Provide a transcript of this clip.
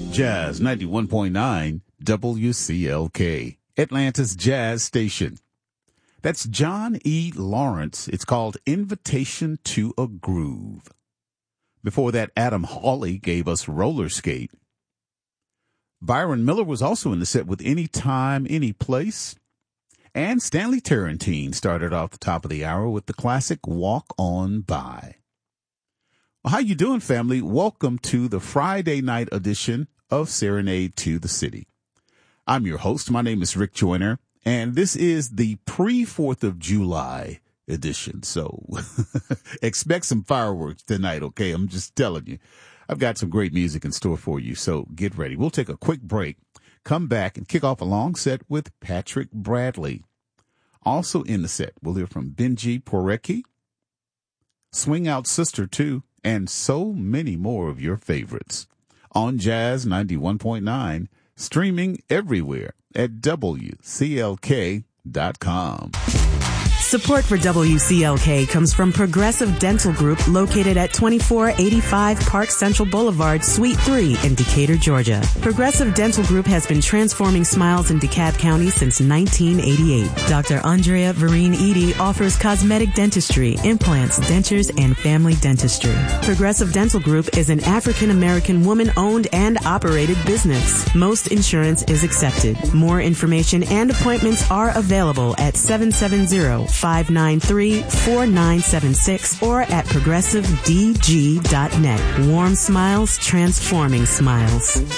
Jazz 91.9 WCLK, Atlanta's jazz station. That's John E. Lawrence. It's called Invitation to a Groove. Before that, Adam Hawley gave us Roller Skate. Byron Miller was also in the set with Any Time, Any Place. And Stanley Tarantine started off the top of the hour with the classic Walk On By. Well, how you doing, family? Welcome to the Friday night edition of Serenade to the City. I'm your host. My name is Rick Joyner, and this is the pre-4th of July edition. So expect some fireworks tonight, okay? I'm just telling you. I've got some great music in store for you, so get ready. We'll take a quick break, come back, and kick off a long set with Patrick Bradley. Also in the set, we'll hear from Benji Porecki, Swing Out Sister 2, and so many more of your favorites on Jazz 91.9, streaming everywhere at WCLK.com. Support for WCLK comes from Progressive Dental Group, located at 2485 Park Central Boulevard, Suite 3 in Decatur, Georgia. Progressive Dental Group has been transforming smiles in DeKalb County since 1988. Dr. Andrea Vereen Edie offers cosmetic dentistry, implants, dentures, and family dentistry. Progressive Dental Group is an African-American woman-owned and operated business. Most insurance is accepted. More information and appointments are available at 770-593-4976 or at progressivedg.net. Warm smiles, transforming smiles.